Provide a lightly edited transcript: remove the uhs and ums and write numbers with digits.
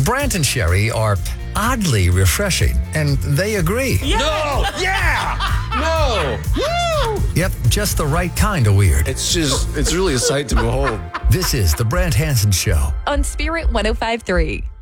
Brant and Sherry are oddly refreshing, and they agree. Yeah. No! Yeah! No! Woo! Yep, just the right kind of weird. It's really a sight to behold. This is the Brant Hansen Show. On Spirit 105.3.